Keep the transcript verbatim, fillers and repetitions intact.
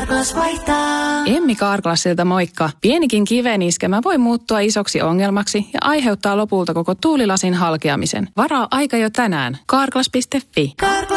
Karklas vaihtaa. Emmi Karklassilta moikka. Pienikin kiveniskemä voi muuttua isoksi ongelmaksi ja aiheuttaa lopulta koko tuulilasin halkeamisen. Varaa aika jo tänään. Karklas piste fi.